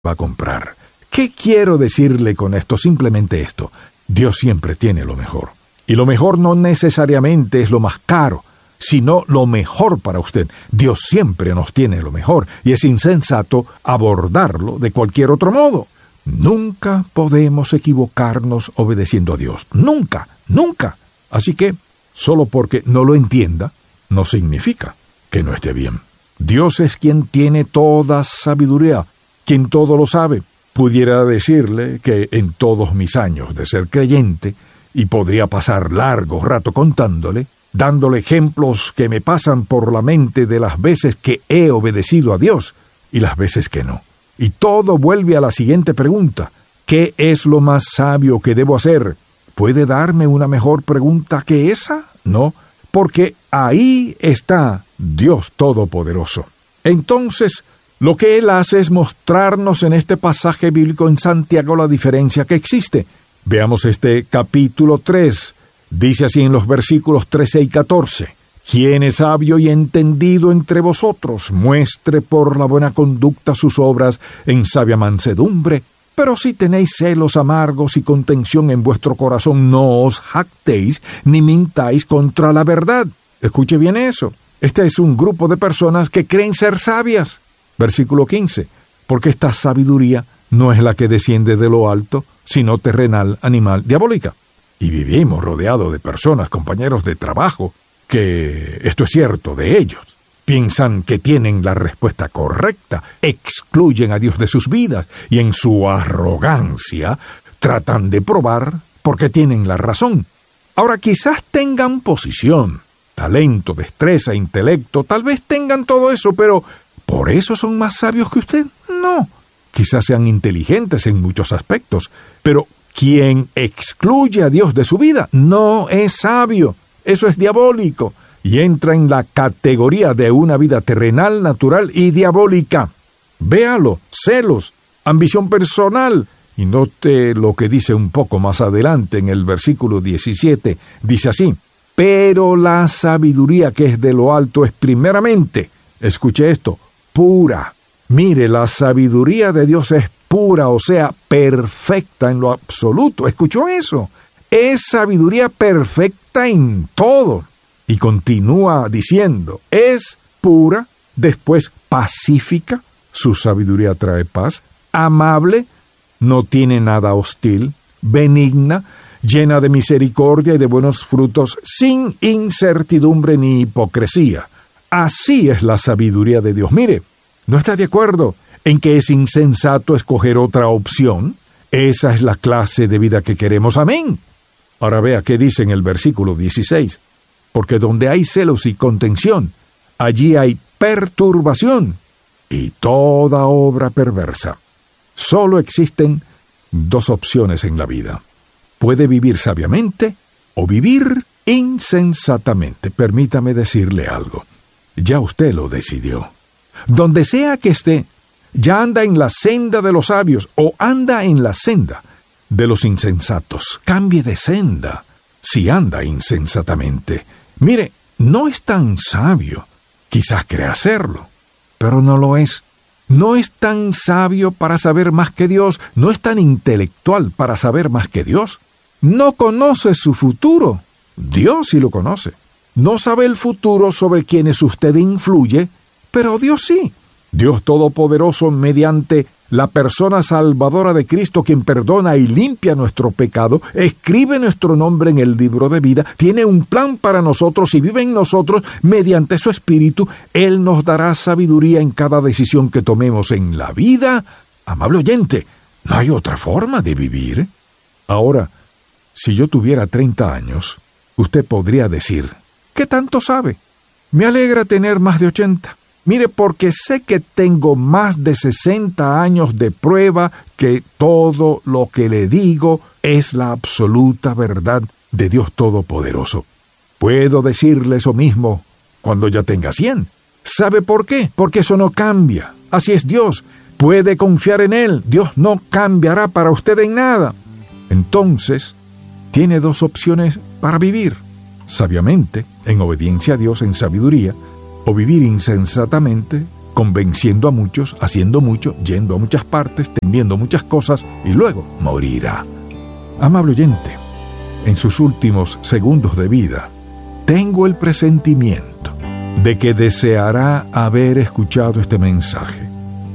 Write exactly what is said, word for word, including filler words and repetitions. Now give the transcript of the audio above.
va a comprar. ¿Qué quiero decirle con esto? Simplemente esto. Dios siempre tiene lo mejor. Y lo mejor no necesariamente es lo más caro, sino lo mejor para usted. Dios siempre nos tiene lo mejor, y es insensato abordarlo de cualquier otro modo. Nunca podemos equivocarnos obedeciendo a Dios. Nunca, nunca. Así que, solo porque no lo entienda, no significa que no esté bien. Dios es quien tiene toda sabiduría, quien todo lo sabe. Pudiera decirle que en todos mis años de ser creyente, y podría pasar largo rato contándole, dándole ejemplos que me pasan por la mente de las veces que he obedecido a Dios y las veces que no. Y todo vuelve a la siguiente pregunta: ¿qué es lo más sabio que debo hacer? ¿Puede darme una mejor pregunta que esa? No, porque ahí está Dios Todopoderoso. Entonces, lo que Él hace es mostrarnos en este pasaje bíblico en Santiago la diferencia que existe. Veamos este capítulo tres. Dice así en los versículos trece y catorce. ¿Quién es sabio y entendido entre vosotros? Muestre por la buena conducta sus obras en sabia mansedumbre. Pero si tenéis celos amargos y contención en vuestro corazón, no os jactéis ni mintáis contra la verdad. Escuche bien eso. Este es un grupo de personas que creen ser sabias. Versículo quince. Porque esta sabiduría no es la que desciende de lo alto, sino terrenal, animal, diabólica. Y vivimos rodeados de personas, compañeros de trabajo, que, esto es cierto de ellos, piensan que tienen la respuesta correcta, excluyen a Dios de sus vidas y en su arrogancia tratan de probar porque tienen la razón. Ahora, quizás tengan posición, talento, destreza, intelecto, tal vez tengan todo eso, pero ¿por eso son más sabios que usted? No. Quizás sean inteligentes en muchos aspectos, pero quien excluye a Dios de su vida no es sabio. Eso es diabólico y entra en la categoría de una vida terrenal, natural y diabólica. Véalo, celos, ambición personal. Y note lo que dice un poco más adelante en el versículo diecisiete. Dice así: pero la sabiduría que es de lo alto es primeramente, escuche esto, pura. Mire, la sabiduría de Dios es pura, o sea, perfecta en lo absoluto. ¿Escuchó eso? Es sabiduría perfecta en todo. Y continúa diciendo, es pura, después pacífica, su sabiduría trae paz, amable, no tiene nada hostil, benigna, llena de misericordia y de buenos frutos, sin incertidumbre ni hipocresía. Así es la sabiduría de Dios. Mire, ¿no está de acuerdo en que es insensato escoger otra opción? Esa es la clase de vida que queremos. Amén. Ahora vea qué dice en el versículo dieciséis. Porque donde hay celos y contención, allí hay perturbación y toda obra perversa. Solo existen dos opciones en la vida. Puede vivir sabiamente o vivir insensatamente. Permítame decirle algo. Ya usted lo decidió. Donde sea que esté, ya anda en la senda de los sabios o anda en la senda de los insensatos. Cambie de senda si anda insensatamente. Mire, no es tan sabio. Quizás crea serlo, pero no lo es. No es tan sabio para saber más que Dios. No es tan intelectual para saber más que Dios. No conoce su futuro. Dios sí lo conoce. No sabe el futuro sobre quienes usted influye, pero Dios sí. Dios Todopoderoso, mediante la persona salvadora de Cristo, quien perdona y limpia nuestro pecado, escribe nuestro nombre en el libro de vida, tiene un plan para nosotros y vive en nosotros mediante su Espíritu. Él nos dará sabiduría en cada decisión que tomemos en la vida. Amable oyente, ¿no hay otra forma de vivir? Ahora, si yo tuviera treinta años, usted podría decir, ¿qué tanto sabe? Me alegra tener más de ochenta. Mire, porque sé que tengo más de sesenta años de prueba que todo lo que le digo es la absoluta verdad de Dios Todopoderoso. Puedo decirle eso mismo cuando ya tenga cien. ¿Sabe por qué? Porque eso no cambia. Así es Dios. Puede confiar en Él. Dios no cambiará para usted en nada. Entonces, tiene dos opciones para vivir. Sabiamente, en obediencia a Dios, en sabiduría, o vivir insensatamente, convenciendo a muchos, haciendo mucho, yendo a muchas partes, teniendo muchas cosas y luego morirá. Amable oyente, en sus últimos segundos de vida, tengo el presentimiento de que deseará haber escuchado este mensaje.